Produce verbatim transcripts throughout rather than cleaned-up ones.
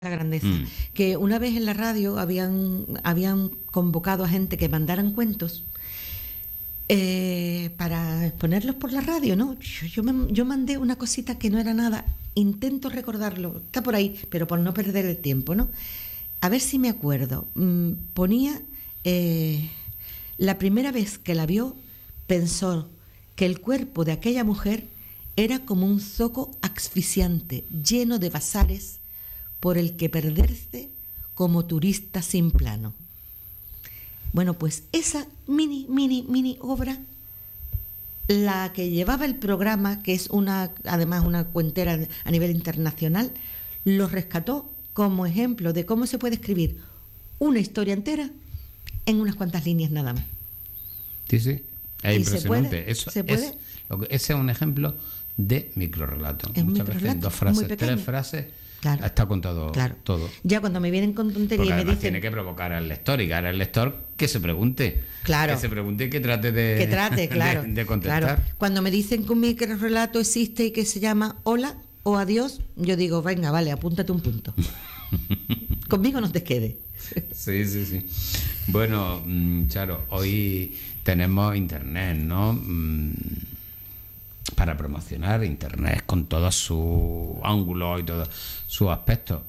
la grandeza, Mm. que una vez en la radio habían, habían convocado a gente que mandaran cuentos eh, para exponerlos por la radio, ¿no? Yo, yo, me, yo mandé una cosita que no era nada, intento recordarlo, está por ahí, pero por no perder el tiempo, ¿no? A ver si me acuerdo. Mm, ponía, eh, la primera vez que la vio, pensó que el cuerpo de aquella mujer era como un zoco asfixiante, lleno de bazares, por el que perderse como turista sin plano. Bueno, pues esa mini, mini, mini obra, la que llevaba el programa, que es una, además una cuentera a nivel internacional, lo rescató como ejemplo de cómo se puede escribir una historia entera en unas cuantas líneas nada más. Sí, sí, es ¿Y impresionante. se puede? Eso ¿Se puede? Es, lo que, ese es un ejemplo de microrrelato. Es Muchas microrelato, veces, dos muy frases, pequeño. tres frases, Claro. está contado Claro. todo. Ya cuando me vienen con tonterías Porque y me además dicen... tiene que provocar al lector, y que ahora el lector que se pregunte. Claro. Que se pregunte y que trate de, que trate, claro, de, de contestar. claro. Cuando me dicen que un microrelato existe y que se llama hola o adiós, yo digo, venga, vale, apúntate un punto. Conmigo no te quedes. Sí, sí, sí. Bueno, Charo, hoy tenemos internet, ¿no? Para promocionar internet con todos sus ángulos y todos sus aspectos.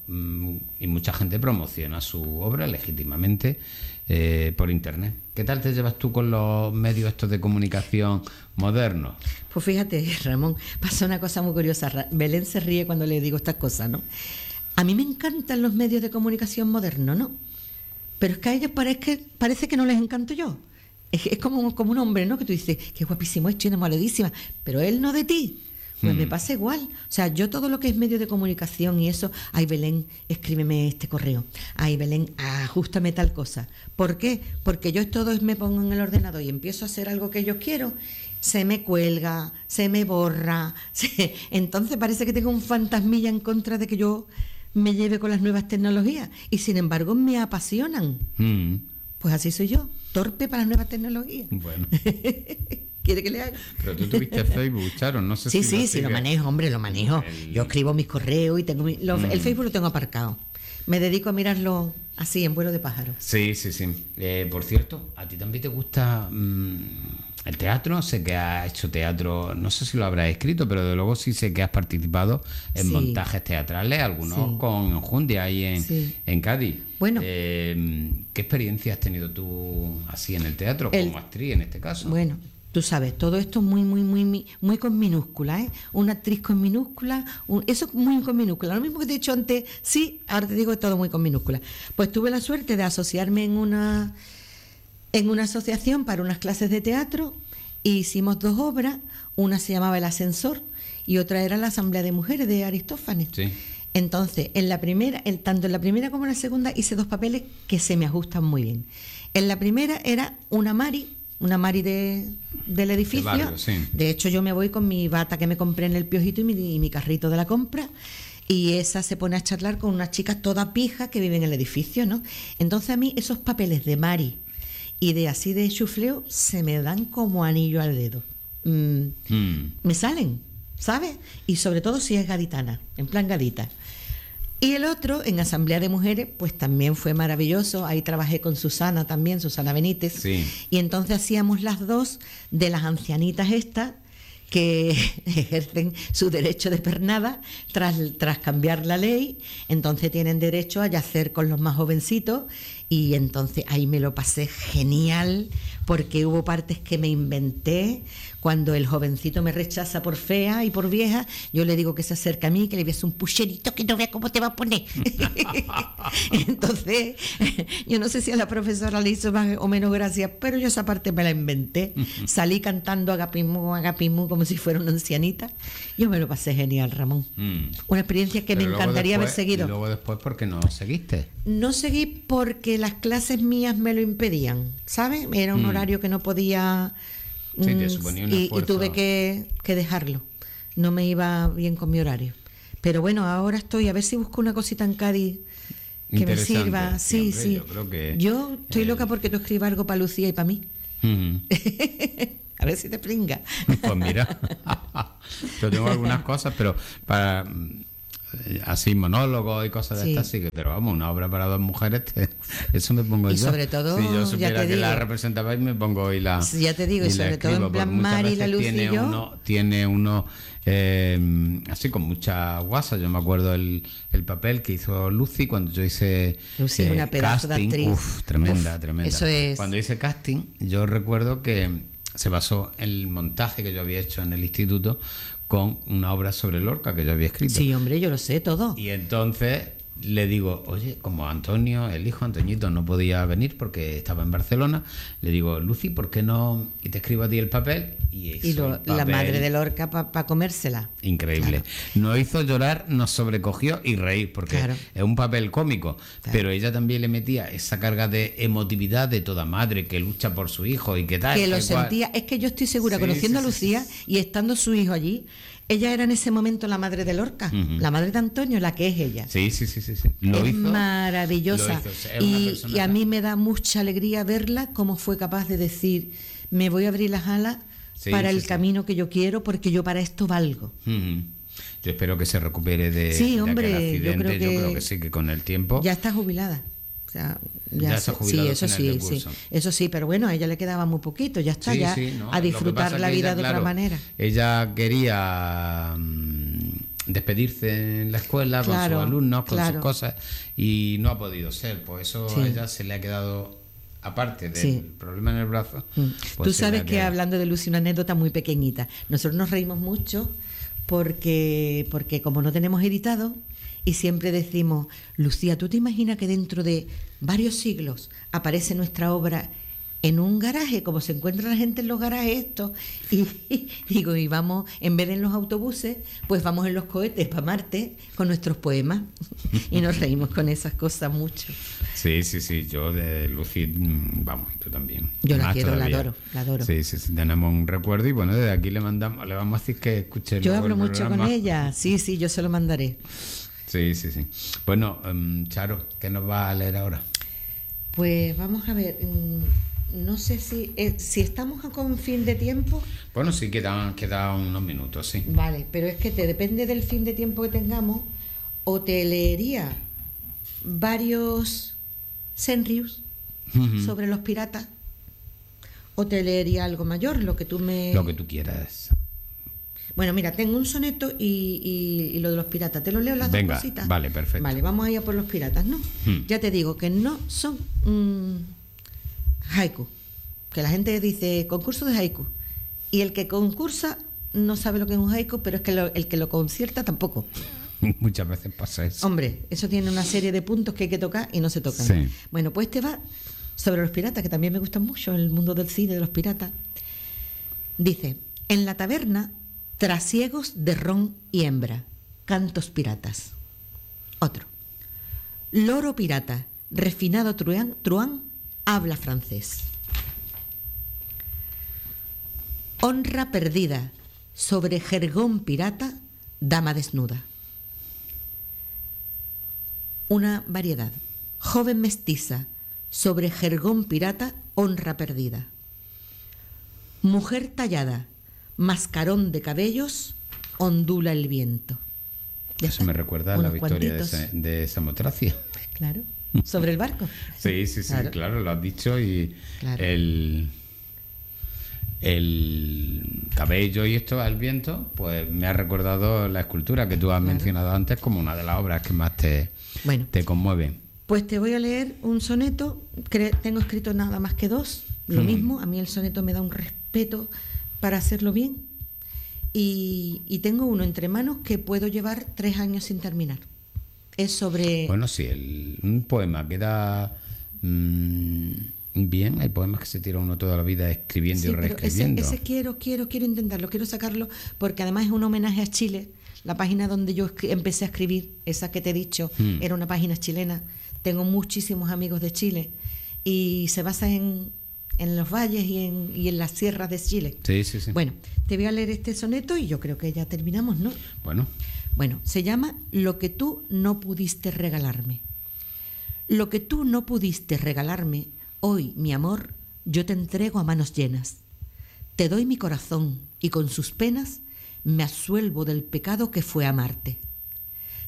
Y mucha gente promociona su obra legítimamente eh, por internet. ¿Qué tal te llevas tú con los medios estos de comunicación modernos? Pues fíjate, Ramón, pasó una cosa muy curiosa. Belén se ríe cuando le digo estas cosas, ¿no? A mí me encantan los medios de comunicación modernos, ¿no? Pero es que a ellos parece, parece que no les encanto yo. Es, es como, como un hombre, ¿no? Que tú dices, qué guapísimo es, tiene maledísima, pero él no de ti. Pues mm. me pasa igual. O sea, yo todo lo que es medio de comunicación y eso, ay, Belén, escríbeme este correo. Ay, Belén, ajústame tal cosa. ¿Por qué? Porque yo todo me pongo en el ordenador y empiezo a hacer algo que yo quiero, se me cuelga, se me borra. Se... Entonces parece que tengo un fantasmilla en contra de que yo me lleve con las nuevas tecnologías. Y sin embargo me apasionan. Mm. Pues así soy yo, torpe para las nuevas tecnologías. Bueno. ¿Quiere que le haga? Pero tú tuviste Facebook, Charo, no sé sí, si Sí, lo sí, sí, lo manejo, hombre, lo manejo. El... Yo escribo mis correos y tengo mi... lo... mm. el Facebook lo tengo aparcado. Me dedico a mirarlo así, en vuelo de pájaro. Sí, sí, sí. Eh, por cierto, ¿a ti también te gusta mmm, el teatro? Sé que has hecho teatro, no sé si lo habrás escrito, pero de luego sí sé que has participado en sí. montajes teatrales, algunos sí. con Enjundia ahí en, sí. en Cádiz. Bueno. Eh, ¿Qué experiencia has tenido tú así en el teatro, el, como actriz en este caso? Bueno, tú sabes, todo esto muy, muy, muy, muy con minúscula, ¿eh? Una actriz con minúscula, un, eso muy con minúscula. Lo mismo que te he dicho antes, sí, ahora te digo todo muy con minúscula. Pues tuve la suerte de asociarme en una, en una asociación para unas clases de teatro e hicimos dos obras. Una se llamaba El Ascensor y otra era La Asamblea de Mujeres de Aristófanes. Sí. Entonces, en la primera, en, tanto en la primera como en la segunda, hice dos papeles que se me ajustan muy bien. En la primera era una Mari, una Mari de, del edificio. De barrio, sí. De hecho, yo me voy con mi bata que me compré en el Piojito y mi, y mi carrito de la compra, y esa se pone a charlar con unas chicas todas pijas que viven en el edificio, ¿no? Entonces a mí esos papeles de Mari y de así de chufleo se me dan como anillo al dedo. Mm, mm. Me salen, ¿sabes? Y sobre todo si es gaditana, en plan gadita. Y el otro, en Asamblea de Mujeres, pues también fue maravilloso. Ahí trabajé con Susana también, Susana Benítez. Sí. Y entonces hacíamos las dos de las ancianitas estas que ejercen su derecho de pernada tras, tras cambiar la ley. Entonces tienen derecho a yacer con los más jovencitos. Y entonces ahí me lo pasé genial, porque hubo partes que me inventé. Cuando el jovencito me rechaza por fea y por vieja, yo le digo que se acerca a mí, que le veas un pucherito que no vea cómo te va a poner. Entonces, yo no sé si a la profesora le hizo más o menos gracia, pero yo esa parte me la inventé. Salí cantando agapimú, agapimú, como si fuera una ancianita. Yo me lo pasé genial, Ramón. Mm. Una experiencia que pero me encantaría después, haber seguido. Y luego después, ¿por qué no seguiste? No seguí porque las clases mías me lo impedían, ¿sabes? Era un mm. horario que no podía... Sí, te suponía un y, esfuerzo. y tuve que, que dejarlo. No me iba bien con mi horario. Pero bueno, ahora estoy, a ver si busco una cosita en Cádiz que me sirva. Sí, hombre, sí. Yo, creo que, yo estoy eh... loca porque tú escribas algo para Lucía y para mí. Uh-huh. A ver si te pringa. Pues mira, yo tengo algunas cosas, pero para así monólogos y cosas de Sí. estas, sí, que, pero vamos, una obra para dos mujeres, te- eso me pongo Y yo. sobre todo, si yo ya supiera te que la digo. representabais, me pongo y la. Ya te digo, y la sobre todo escribo, en plan porque muchas Mari, la veces Luz y tiene yo. uno, tiene uno eh, así con mucha guasa. Yo me acuerdo el, el papel que hizo Lucy cuando yo hice Lucy es una pedazo de casting. actriz. Uf, tremenda, Uf, tremenda. eso es- Cuando hice casting, yo recuerdo que se basó en el montaje que yo había hecho en el instituto con una obra sobre Lorca que yo había escrito. Sí, hombre, yo lo sé todo. Y entonces le digo, oye, como Antonio, el hijo Antoñito, no podía venir porque estaba en Barcelona, le digo, Lucy, ¿por qué no? Y te escribo a ti el papel. Y, Y hizo lo- el papel. la madre de Lorca para comérsela. Increíble. Claro. Nos hizo llorar, nos sobrecogió y reír, porque Claro. es un papel cómico, Claro. pero ella también le metía esa carga de emotividad de toda madre que lucha por su hijo y que tal. Que lo que cual. sentía. Es que yo estoy segura, Sí, conociendo sí, a sí, Lucía sí, y estando su hijo allí, ella era en ese momento la madre de Lorca, Ujú. la madre de Antonio, la que es ella. Sí, sí, sí, sí. sí. Lo es hizo, maravillosa. lo hizo, o sea, es una y, persona- y a mí me da mucha alegría verla cómo fue capaz de decir, me voy a abrir las alas Sí, para sí, el sí. camino que yo quiero, porque yo para esto valgo. Ujú. Yo espero que se recupere de, Sí, de hombre, aquel yo accidente. creo que- sí, que con el tiempo. Ya está jubilada. O sea, Ya ya está se- jubilada sí, al eso final sí, del sí, curso. eso sí, pero bueno, a ella le quedaba muy poquito, ya está, Sí, ya sí, no, a lo que disfrutar pasa la que vida ella, de claro, otra manera. Ella quería mm, despedirse en la escuela Claro, con sus alumnos, con claro. sus cosas, y no ha podido ser. Pues eso Sí. a ella se le ha quedado, aparte del Sí. problema en el brazo. Mm. pues Tú se le sabes ha que quedado. hablando de Lucy, una anécdota muy pequeñita. Nosotros nos reímos mucho porque, porque como no tenemos editado, y siempre decimos, Lucía, ¿tú te imaginas que dentro de varios siglos aparece nuestra obra en un garaje, como se encuentra la gente en los garajes estos? Y, y digo, y vamos, en vez de en los autobuses, pues vamos en los cohetes para Marte con nuestros poemas. Y nos reímos con esas cosas mucho. Sí, sí, sí, yo de Lucy, mm, vamos, y tú también. Yo la Más quiero, la todavía. adoro, la adoro. Sí, sí, sí, tenemos un recuerdo y bueno, desde aquí le mandamos, le vamos a decir que escuche Yo luego hablo el mucho con programa. ella, sí, sí, yo se lo mandaré. Sí, sí, sí. Bueno, em, Charo, ¿qué nos va a leer ahora? Pues vamos a ver, mm, no sé si eh, si estamos a- con fin de tiempo, Bueno, sí, quedan, quedan unos minutos, sí. vale, pero es que te depende del fin de tiempo que tengamos, o te leería varios Senrius Ujú. sobre los piratas, o te leería algo mayor, lo que tú me... Lo que tú quieras. Bueno, mira, tengo un soneto y, y- y lo de los piratas. ¿Te lo leo las Venga, dos cositas? vale, perfecto. Vale, vamos a ir a por los piratas, ¿no? Hmm. Ya te digo que no son mm, haiku. Que la gente dice concurso de haiku. Y el que concursa no sabe lo que es un haiku, pero es que lo- el que lo concierta tampoco. Muchas veces pasa eso. Hombre, eso tiene una serie de puntos que hay que tocar y no se tocan. Sí. Bueno, pues este va sobre los piratas, que también me gustan mucho, el mundo del cine de los piratas. Dice, en la taberna, trasiegos de ron y hembra, cantos piratas. Otro, loro pirata, refinado truán, truán, habla francés. Honra perdida, sobre jergón pirata, dama desnuda. Una variedad. Joven mestiza, sobre jergón pirata, honra perdida. Mujer tallada, mascarón de cabellos, ondula el viento. Ya Eso está. me recuerda a la Unos victoria de, cuantitos. Sa- de Samotracia. Claro, sobre el barco. Sí, sí, sí, Claro. claro, lo has dicho. Y Claro. el, el cabello y esto al viento, pues me ha recordado la escultura que tú has mencionado antes como una de las obras que más te, Bueno, te conmueven. pues te voy a leer un soneto. Cre- tengo escrito nada más que dos. Lo Mm. mismo, a mí el soneto me da un respeto para hacerlo bien. Y, y tengo uno entre manos que puedo llevar tres años sin terminar. Es sobre... Bueno, sí, el- un poema queda mm, bien. Hay poemas que se tira uno toda la vida escribiendo Sí, y pero ese, reescribiendo. ese quiero, quiero, quiero intentarlo, quiero sacarlo, porque además es un homenaje a Chile. La página donde yo escri- empecé a escribir, esa que te he dicho, Mm. era una página chilena. Tengo muchísimos amigos de Chile y se basa en, en los valles y en, y en las sierras de Chile. Sí, sí, sí. Bueno, te voy a leer este soneto y yo creo que ya terminamos, ¿no? Bueno, Bueno, se llama Lo que tú no pudiste regalarme. Lo que tú no pudiste regalarme, hoy, mi amor, yo te entrego a manos llenas. Te doy mi corazón y con sus penas me absuelvo del pecado que fue amarte.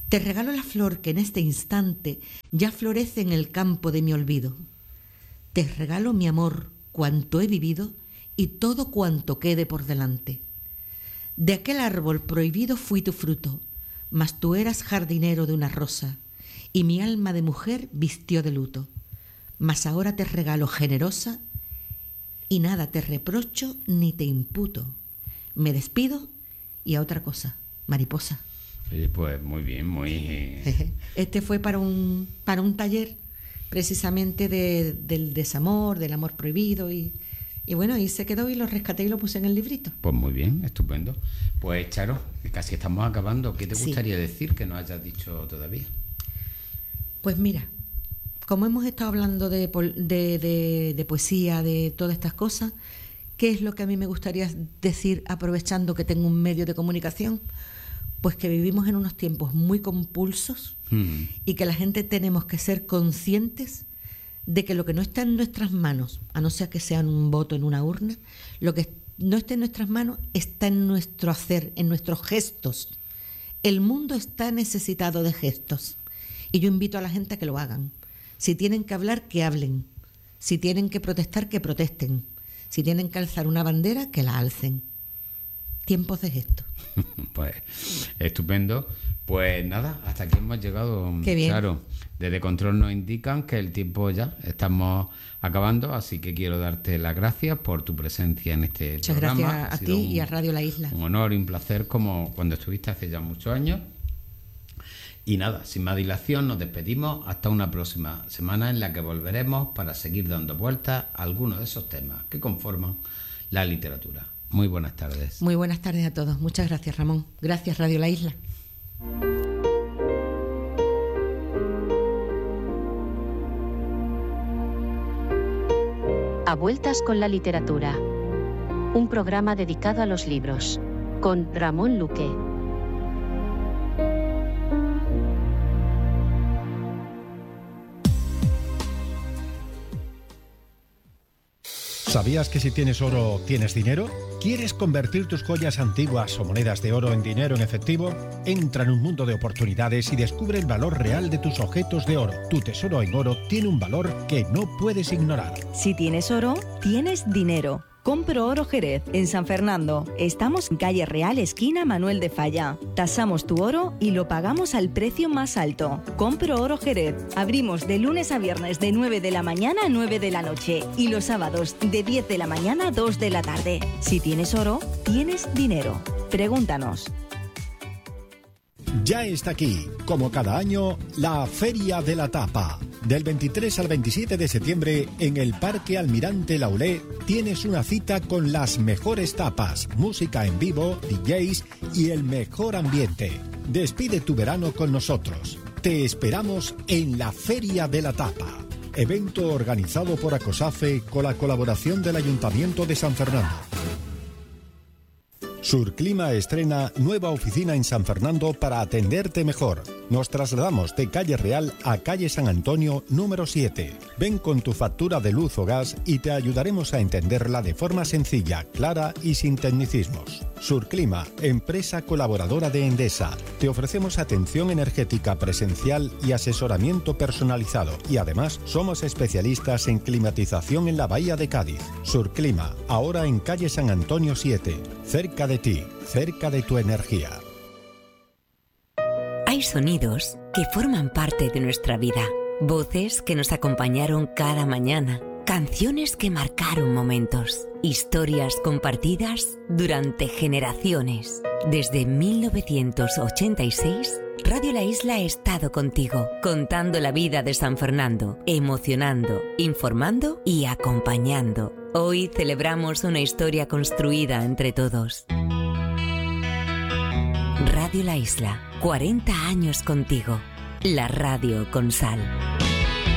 Te regalo la flor que en este instante ya florece en el campo de mi olvido. Te regalo mi amor, cuanto he vivido y todo cuanto quede por delante. De aquel árbol prohibido fui tu fruto, mas tú eras jardinero de una rosa, y mi alma de mujer vistió de luto. Mas ahora te regalo generosa, y nada te reprocho ni te imputo. Me despido y a otra cosa, mariposa. Oye, pues muy bien, muy... Este fue para un, para un taller precisamente de, del desamor, del amor prohibido y, y bueno, y se quedó y lo rescaté y lo puse en el librito. Pues muy bien, estupendo. Pues Charo, casi estamos acabando. ¿Qué te gustaría sí. decir que no hayas dicho todavía? Pues mira, como hemos estado hablando de, de, de, de poesía, de todas estas cosas, ¿qué es lo que a mí me gustaría decir aprovechando que tengo un medio de comunicación? Pues que vivimos en unos tiempos muy compulsos mm. y que la gente tenemos que ser conscientes de que lo que no está en nuestras manos, a no ser que sea un voto en una urna, lo que no está en nuestras manos está en nuestro hacer, en nuestros gestos. El mundo está necesitado de gestos y yo invito a la gente a que lo hagan. Si tienen que hablar, que hablen. Si tienen que protestar, que protesten. Si tienen que alzar una bandera, que la alcen. Tiempos de gesto. Pues estupendo. Pues nada, hasta aquí hemos llegado. Qué bien. Claro, desde Control nos indican que el tiempo ya estamos acabando, así que quiero darte las gracias por tu presencia en este Muchas programa. Muchas gracias a ti un, y a Radio La Isla. Un honor y un placer como cuando estuviste hace ya muchos años. Y nada, sin más dilación, nos despedimos hasta una próxima semana en la que volveremos para seguir dando vueltas a algunos de esos temas que conforman la literatura. Muy buenas tardes. Muy buenas tardes a todos. Muchas gracias, Ramón. Gracias, Radio La Isla. A vueltas con la literatura. Un programa dedicado a los libros. Con Ramón Luque. ¿Sabías que si tienes oro, tienes dinero? ¿Quieres convertir tus joyas antiguas o monedas de oro en dinero en efectivo? Entra en un mundo de oportunidades y descubre el valor real de tus objetos de oro. Tu tesoro en oro tiene un valor que no puedes ignorar. Si tienes oro, tienes dinero. Compro Oro Jerez, en San Fernando. Estamos en calle Real, esquina Manuel de Falla. Tasamos tu oro y lo pagamos al precio más alto. Compro Oro Jerez. Abrimos de lunes a viernes de nueve de la mañana a nueve de la noche y los sábados de diez de la mañana a dos de la tarde. Si tienes oro, tienes dinero. Pregúntanos. Ya está aquí, como cada año, la Feria de la Tapa. Del veintitrés al veintisiete de septiembre, en el Parque Almirante Laulé, tienes una cita con las mejores tapas, música en vivo, D Js y el mejor ambiente. Despide tu verano con nosotros. Te esperamos en la Feria de la Tapa. Evento organizado por Acosafe con la colaboración del Ayuntamiento de San Fernando. Surclima estrena nueva oficina en San Fernando para atenderte mejor. Nos trasladamos de Calle Real a Calle San Antonio número siete. Ven con tu factura de luz o gas y te ayudaremos a entenderla de forma sencilla, clara y sin tecnicismos. Surclima, empresa colaboradora de Endesa. Te ofrecemos atención energética presencial y asesoramiento personalizado. Y además, somos especialistas en climatización en la Bahía de Cádiz. Surclima, ahora en Calle San Antonio siete. Cerca de ti, cerca de tu energía. Hay sonidos que forman parte de nuestra vida. Voces que nos acompañaron cada mañana. Canciones que marcaron momentos. Historias compartidas durante generaciones. Desde mil novecientos ochenta y seis, Radio La Isla ha estado contigo, contando la vida de San Fernando, emocionando, informando y acompañando. Hoy celebramos una historia construida entre todos. Radio La Isla, cuarenta años contigo. La radio con sal.